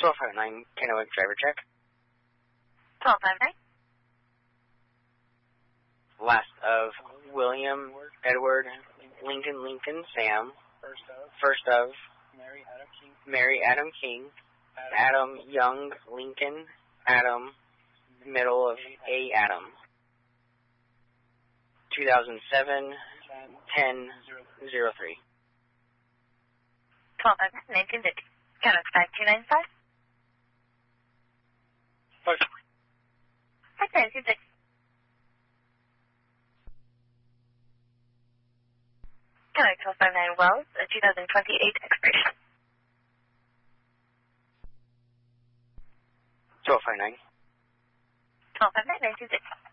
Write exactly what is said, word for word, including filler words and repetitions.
twelve five nine, Kennewick driver check. twelve five nine. Last of William, Edward, Lincoln, Lincoln, Sam. First of. First of Mary Adam King. Mary Adam King. Adam, Adam Young, Lincoln, Adam, middle of A Adam. two thousand seven, ten, zero three. twelve five nine, name condition. Kennewick five two nine five. Push. five nine two six. Kennewick twelve five nine Wells, a two thousand twenty-eight expiration. twelve five nine. twelve five nine, nine two six.